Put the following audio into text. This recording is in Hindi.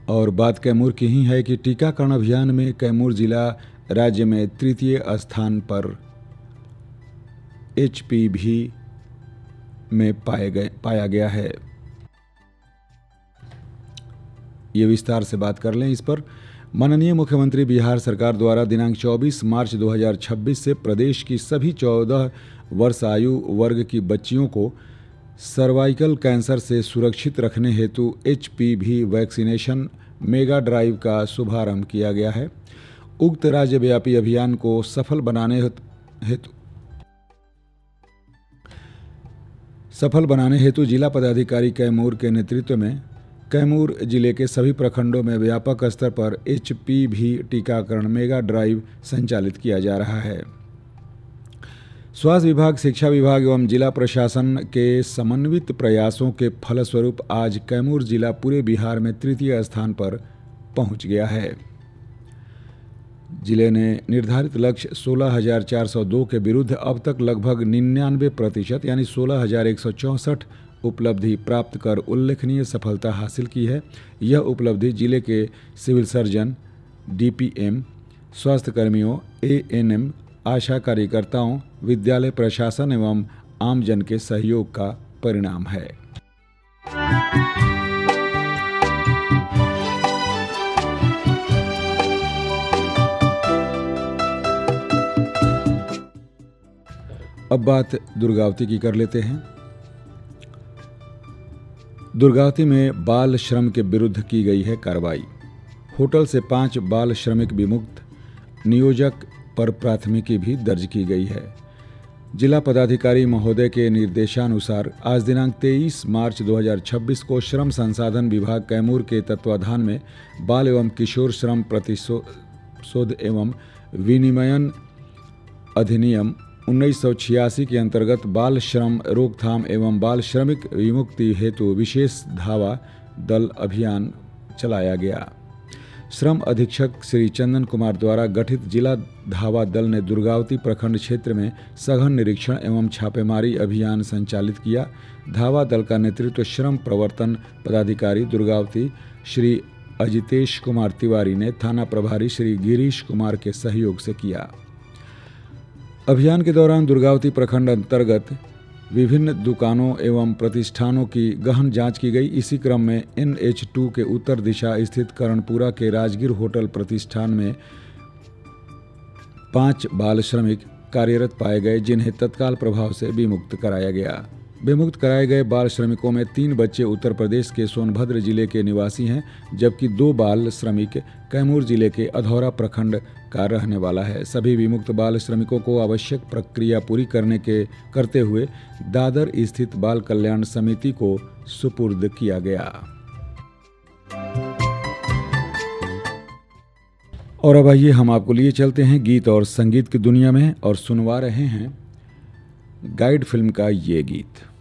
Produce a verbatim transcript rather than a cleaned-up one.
और बात कैमूर की ही है कि टीकाकरण अभियान में कैमूर जिला राज्य में तृतीय स्थान पर एचपीवी में पाए गए पाया गया है। ये विस्तार से बात कर लें इस पर। माननीय मुख्यमंत्री बिहार सरकार द्वारा दिनांक चौबीस मार्च दो हज़ार छब्बीस से प्रदेश की सभी चौदह वर्ष आयु वर्ग की बच्चियों को सर्वाइकल कैंसर से सुरक्षित रखने हेतु एचपीवी वैक्सीनेशन मेगा ड्राइव का शुभारंभ किया गया है। उक्त राज्यव्यापी अभियान को सफल बनाने हेतु सफल बनाने हेतु जिला पदाधिकारी कैमूर के नेतृत्व में कैमूर जिले के सभी प्रखंडों में व्यापक स्तर पर एचपीवी टीकाकरण मेगा ड्राइव संचालित किया जा रहा है। स्वास्थ्य विभाग, शिक्षा विभाग एवं जिला प्रशासन के समन्वित प्रयासों के फलस्वरूप आज कैमूर जिला पूरे बिहार में तृतीय स्थान पर पहुंच गया है। जिले ने निर्धारित लक्ष्य सोलह हज़ार चार सौ दो के विरुद्ध अब तक लगभग निन्यानवे प्रतिशत यानी सोलह हज़ार एक सौ चौंसठ उपलब्धि प्राप्त कर उल्लेखनीय सफलता हासिल की है। यह उपलब्धि जिले के सिविल सर्जन, डीपीएम, स्वास्थ्य कर्मियों, एएनएम, आशा कार्यकर्ताओं, विद्यालय प्रशासन एवं आमजन के सहयोग का परिणाम है। अब बात दुर्गावती की कर लेते हैं। दुर्गावती में बाल श्रम के विरुद्ध की गई है कार्रवाई। होटल से पांच बाल श्रमिक विमुक्त नियोजक पर प्राथमिकी भी दर्ज की गई है। जिला पदाधिकारी महोदय के निर्देशानुसार आज दिनांक तेईस मार्च दो हज़ार छब्बीस को श्रम संसाधन विभाग कैमूर के तत्वाधान में बाल एवं किशोर श्रम प्रतिशोध एवं विनिमयन अधिनियम उन्नीस सौ छियासी के अंतर्गत बाल श्रम रोकथाम एवं बाल श्रमिक विमुक्ति हेतु विशेष धावा दल अभियान चलाया गया। श्रम अधीक्षक श्री चंदन कुमार द्वारा गठित जिला धावा दल ने दुर्गावती प्रखंड क्षेत्र में सघन निरीक्षण एवं छापेमारी अभियान संचालित किया। धावा दल का नेतृत्व श्रम प्रवर्तन पदाधिकारी दुर्गावती श्री अजितेश कुमार तिवारी ने थाना प्रभारी श्री गिरीश कुमार के सहयोग से किया। अभियान के दौरान दुर्गावती प्रखंड अंतर्गत विभिन्न दुकानों एवं प्रतिष्ठानों की गहन जांच की गई। इसी क्रम में एन एच टू के उत्तर दिशा स्थित करणपुरा के राजगीर होटल प्रतिष्ठान में पांच बाल श्रमिक कार्यरत पाए गए, जिन्हें तत्काल प्रभाव से विमुक्त कराया गया। विमुक्त कराए गए बाल श्रमिकों में तीन बच्चे उत्तर प्रदेश के सोनभद्र जिले के निवासी हैं, जबकि दो बाल श्रमिक कैमूर जिले के अधौरा प्रखंड का रहने वाला है। सभी विमुक्त बाल श्रमिकों को आवश्यक प्रक्रिया पूरी करने के करते हुए दादर स्थित बाल कल्याण समिति को सुपुर्द किया गया। और अब आइए हम आपको लिए चलते हैं गीत और संगीत की दुनिया में और सुनवा रहे हैं गाइड फिल्म का ये गीत।